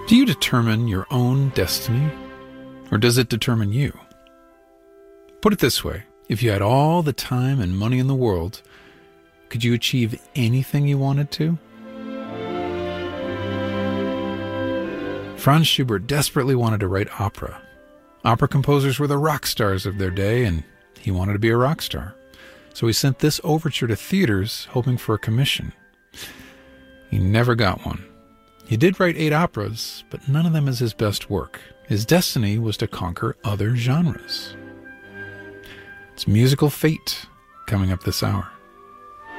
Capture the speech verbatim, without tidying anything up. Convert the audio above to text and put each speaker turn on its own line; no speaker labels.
Do you determine your own destiny, or does it determine you? Put it this way, if you had all the time and money in the world, could you achieve anything you wanted to? Franz Schubert desperately wanted to write opera. Opera composers were the rock stars of their day, and he wanted to be a rock star. So he sent this overture to theaters, hoping for a commission. He never got one. He did write eight operas, but none of them is his best work. His destiny was to conquer other genres. It's Musical Fate coming up this hour.